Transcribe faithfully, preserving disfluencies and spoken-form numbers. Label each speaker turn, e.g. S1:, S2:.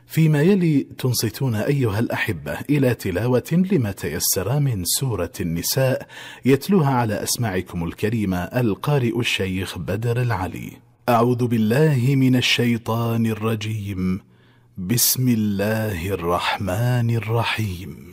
S1: فيما يلي تنصتون أيها الأحبة إلى تلاوة لما تيسر من سورة النساء، يتلوها على أسماعكم الكريمة القارئ الشيخ بدر العلي. أعوذ بالله من الشيطان الرجيم. بسم الله الرحمن الرحيم.